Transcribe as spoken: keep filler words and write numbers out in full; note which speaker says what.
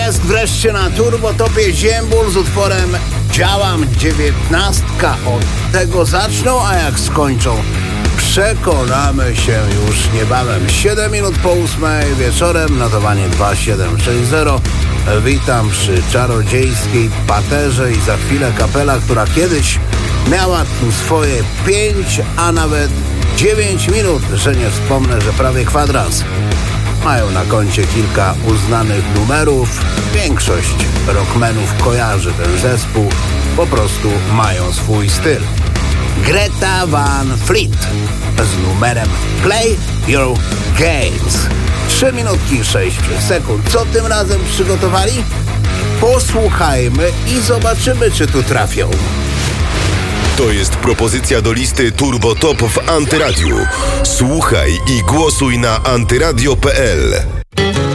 Speaker 1: Jest wreszcie na Turbotopie Ziembul z utworem Działam dziewiętnastka. Od tego zaczną, a jak skończą, przekonamy się już niebawem. siedem minut po ósmej wieczorem, notowanie dwa siedem sześć zero. Witam przy czarodziejskiej paterze i za chwilę kapela, która kiedyś miała tu swoje pięć, a nawet dziewięć minut, że nie wspomnę, że prawie kwadrans. Mają na koncie kilka uznanych numerów. Większość rockmenów kojarzy ten zespół. Po prostu mają swój styl. Greta Van Fleet z numerem Play Your Games. trzy minutki sześć sekund. Co tym razem przygotowali? Posłuchajmy i zobaczymy, czy tu trafią.
Speaker 2: To jest propozycja do listy Turbo Top w Antyradiu. Słuchaj i głosuj na antyradio kropka p l.